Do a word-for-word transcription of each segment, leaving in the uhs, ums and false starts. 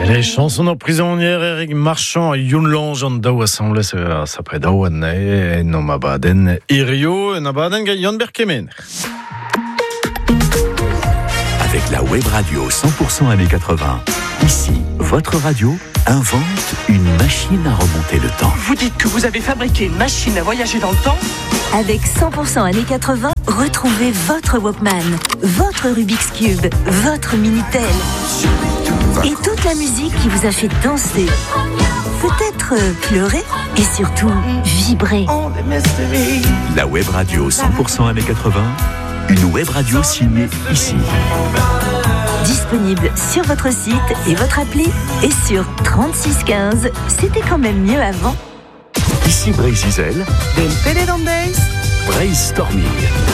Les chansons en prisonnière, Eric Marchand et Yunlong, en daou assemblée, ça s'appelle daou et non mabaden Irio, nabaden Yann Berkemen. Avec la web radio cent pour cent années quatre-vingts, ici, votre radio invente une machine à remonter le temps. Vous dites que vous avez fabriqué une machine à voyager dans le temps ? Avec cent pour cent années quatre-vingts, retrouvez votre Walkman, votre Rubik's Cube, votre Minitel. Et toute la musique qui vous a fait danser, peut-être pleurer et surtout vibrer. La web radio cent pour cent années quatre-vingts, une web radio signée ici. Disponible sur votre site et votre appli et sur trente-six quinze. C'était quand même mieux avant. Ici Brésil, Brainstorming.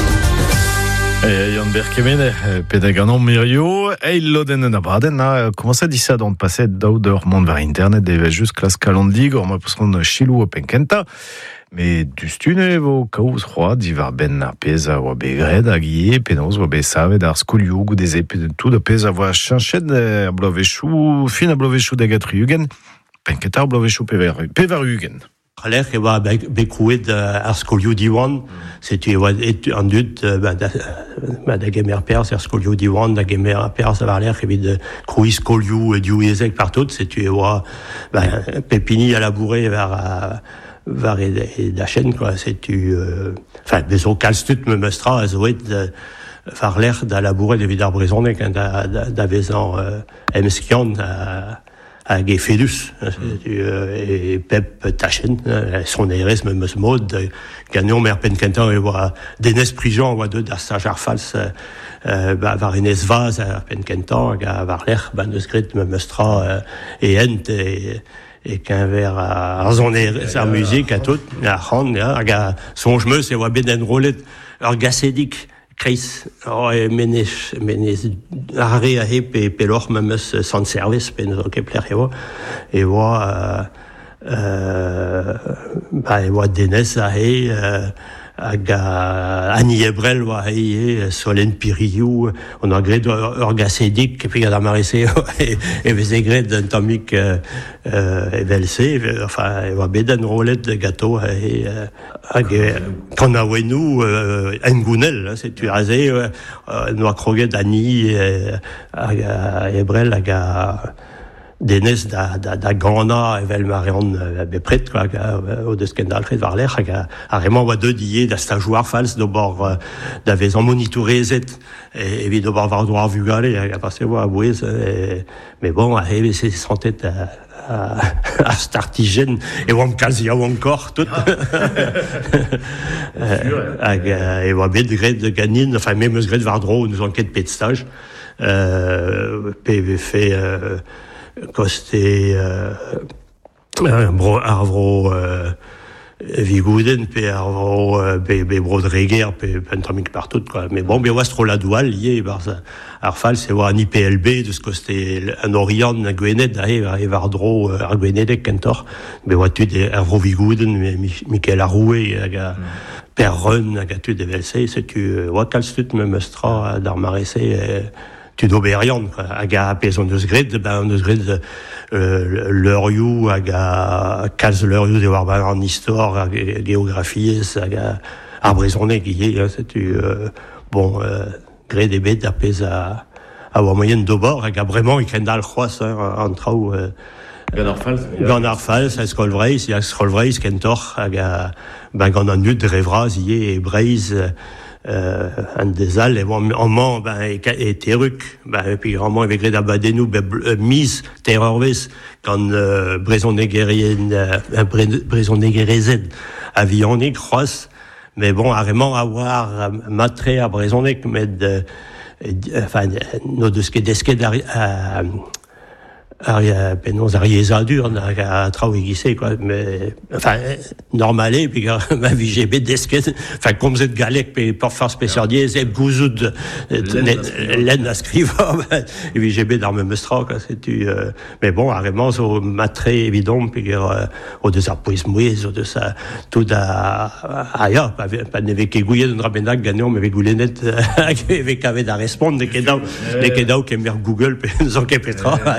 Et Yann Berkemen, pédaganon Mirio, et il loden nabaden, a commencé à dire ça dans le passé, d'oudeur monde vers Internet, et juste classe calendig, on m'a posé un chilou au penkenta. Mais du stune vo kaus roi divar ben na peza ou begred a guié penos ou besave dar skoliou ou des épées de tout de peza voix chanched a blovechou fin a blovechou d'agatriugen penketa blovechou pevarugen. Aller que va bekrouet ar skoliou diwan c'était en dut bah da gamer pers ar skoliou diwan da gamer pers ça va l'air que de crouis skoliou du ezek partout c'était wa pépini à labourer vers var et la chaîne quoi c'est tu enfin beso calstut me mestra azoet var l'air da labourer de vidar brisonné quand da da vezan emskian à à Gefedus et Pep Tachen son eres me mesmod gagnon mer penkentan et wa Denis Prigent wa de da stajar fals bah var Enes Vaz à penkentan ga var l'air ban de script me mestra et ent et et qu'un verre à zoner sa musique à tout à rendre à son je me c'est wa beden rolet orgasédique Chris oh et menes menes arrêt à hep et pelor même sans service pen ok plaire et wa euh bah et wa Denis a et aga Annie Ebrel wa et Solène Piriou on a gré orgasédique et puis à marissé et et vezegred d'un tomique euh evelsé enfin wa beden roulette de gâteau et aga quand a wenu engounel c'est tu rasé no croguet d'Annie aga Ebrel aga Denis da da da Gana evel marion bepret quoi au de scandale fait var l'air a vraiment wa deux dié da sta joueur fals de bord d'avez en monitoré z et évidemment avoir droit vu galer a passé wa bouez mais bon a c'est santé à à startigène et on quasi encore tout et wa bed grade de ganin enfin même grade vardro nous enquête de stage euh P V fait costé euh, bro arvro euh, Vigouden pe arvro be be brodreger pe pentramique partout quoi mais bon be wastro la doual lié par ça arfal c'est wa ni P L B de ce costé un orient na gwenet et vardro ar gwenet kentor be watu de arvro Vigouden Michael Aroué aga perron aga tu de velsé c'est tu wa calstut me mestra dar maressé tu d'Obérion aga peson de grid ben de grid leur you aga case leur you de voir en histoire géographie aga arbrisonné qui est c'est tu bon grid et bête apes à à moyenne de bord aga vraiment ikendal croisse en trau Ganarfals Ganarfals Escolvreis il y a Escolvreis Kentor aga ben on a nu de Revraz et Braise euh un des al et en man ben et terruc ben et puis vraiment avec les d'abadenou ben mise terrorvis quand Bréson guerrienne un Bréson guerrienne avionique croisse mais bon vraiment avoir matré à Bréson mais de enfin nos de ce qui desque à aria penos ariesa dur na travailler quoi mais enfin normalé puis ma V G B desket enfin comme cette galec pour faire spécialier c'est gouzoud l'aide à scrive et V G B dans même stra quoi c'est tu mais bon vraiment au matré évident puis au de sa poismouise au de ça tout à ailleurs pas pas n'avait que gouiller de rabenac gagnant mais avec goulenet avec avait da répondre des kedao des kedao qui me Google puis nous enquête petra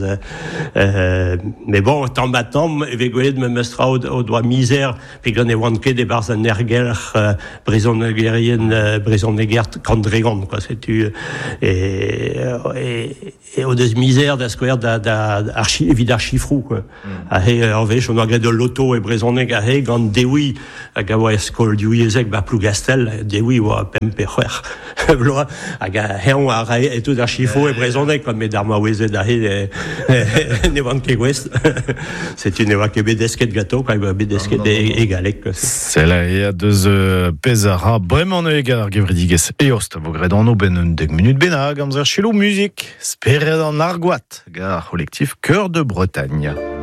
Euh, euh, mais bon, tant maintenant, avec Gwed me mestra au, au doigt misère, puis qu'on est wanké des bars en erger, euh, brison algérienne, euh, brison neger, Candrégon, quoi, c'est tu, et, et, et au des misères d'ascoire d'archi, évidemment, chiffrou, quoi. Ahé, en vech, on a gagné de l'auto et brison neger, ahé, gant dewi, à gawa escol du yezek, bah, plus gastel, dewi, ou à pempe, bloa, à gahe, on a raé, et tout d'archifo et brison neger, comme mes darma weze d'ahé, ne wanké west. C'est une évoque bédesquette gâteau, quoi, bédesquette égalec. C'est là, il y a deux euh, Pesara, vraiment égar, Gevridiges et Ost, vous gredons nos ben deg minutes benag, amzer chilo musique, spéré dans l'argoat, gare collectif Cœur de Bretagne.